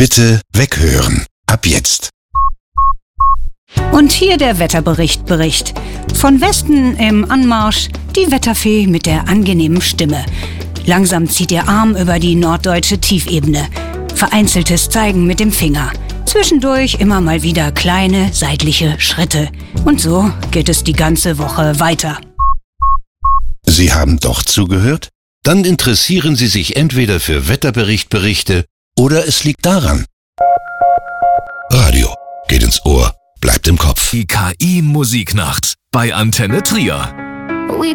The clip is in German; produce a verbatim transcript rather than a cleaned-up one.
Bitte weghören. Ab jetzt. Und hier der Wetterbericht Bericht. Von Westen im Anmarsch die Wetterfee mit der angenehmen Stimme. Langsam zieht ihr Arm über die norddeutsche Tiefebene. Vereinzeltes Zeigen mit dem Finger. Zwischendurch immer mal wieder kleine seitliche Schritte. Und so geht es die ganze Woche weiter. Sie haben doch zugehört? Dann interessieren Sie sich entweder für Wetterberichtberichte oder es liegt daran. Radio geht ins Ohr, bleibt im Kopf. Die K I-Musiknacht bei Antenne Trier.